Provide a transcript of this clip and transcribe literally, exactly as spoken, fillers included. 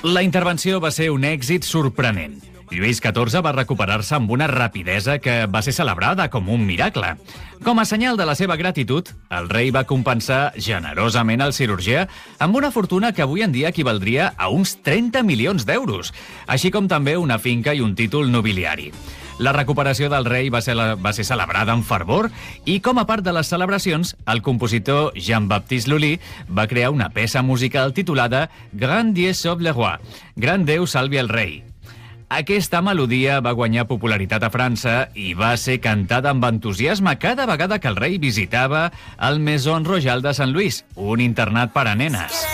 La intervenció va ser un èxit sorprenent. Lluís catorze va recuperar-se amb una rapidesa que va ser celebrada com un miracle. Com a senyal de la seva gratitud, el rei va compensar generosament el cirurgià amb una fortuna que avui en dia equivaldria a uns trenta milions d'euros, així com també una finca i un títol nobiliari. La recuperació del rei va ser, la, va ser celebrada amb fervor i, com a part de les celebracions, el compositor Jean-Baptiste Lully va crear una peça musical titulada Grand Dieu sauve le roi, Gran Déu salvi el rei. Aquesta melodia va guanyar popularitat a França i va ser cantada amb entusiasme cada vegada que el rei visitava el Maison Royal de Sant Louis, un internat per a nenes.